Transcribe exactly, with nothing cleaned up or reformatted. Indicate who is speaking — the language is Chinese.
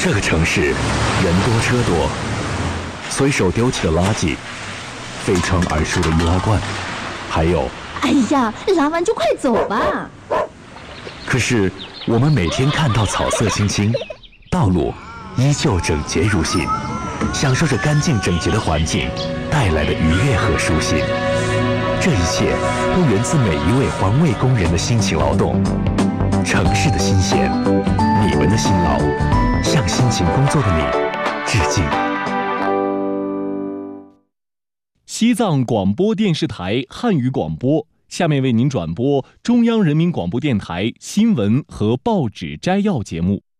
Speaker 1: 这个城市人多车多，随手丢弃的垃圾，飞窗而出的易拉罐，还有……
Speaker 2: 哎呀，拉完就快走吧。
Speaker 1: 可是我们每天看到草色青青，道路依旧整洁如新，享受着干净整洁的环境带来的愉悦和舒心。这一切都源自每一位环卫工人的辛勤劳动。城市的新鲜，你们的辛劳，向辛勤工作的你致敬。
Speaker 3: 西藏广播电视台汉语广播，下面为您转播中央人民广播电台新闻和报纸摘要节目。